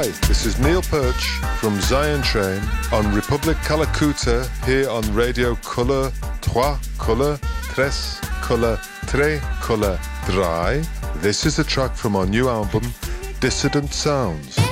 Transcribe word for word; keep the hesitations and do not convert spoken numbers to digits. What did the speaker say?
Hi, this is Neil Perch from Zion Train on Republic Kalakuta here on Radio Colour Trois Colour Tres Colour Tres Colour Dry. This is a track from our new album, Dissident Sounds.